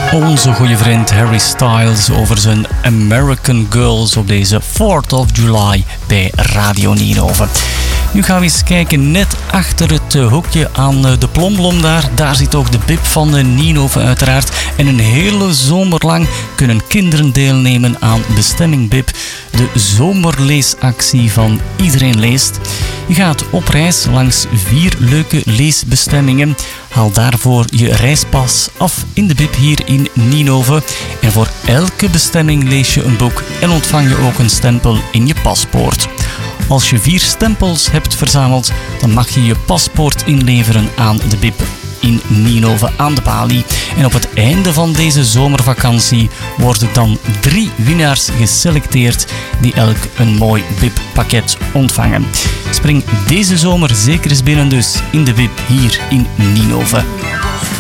Onze goede vriend Harry Styles over zijn American Girls op deze 4th of July bij Radio Nienhoven. Nu gaan we eens kijken, net achter het hoekje aan de plomblom daar zit ook de bib van de Nienhoven uiteraard. En een hele zomer lang kunnen kinderen deelnemen aan Bestemming Bib, de zomerleesactie van Iedereen Leest. Je gaat op reis langs 4 leuke leesbestemmingen. Haal daarvoor je reispas af in de bib hier in Nienhoven. En voor elke bestemming lees je een boek en ontvang je ook een stempel in je paspoort. Als je 4 stempels hebt verzameld, dan mag je je paspoort inleveren aan de bib in Nienhoven aan de balie. En op het einde van deze zomervakantie worden dan 3 winnaars geselecteerd die elk een mooi bibpakket ontvangen. Spring deze zomer zeker eens binnen dus in de bib hier in Nienhoven.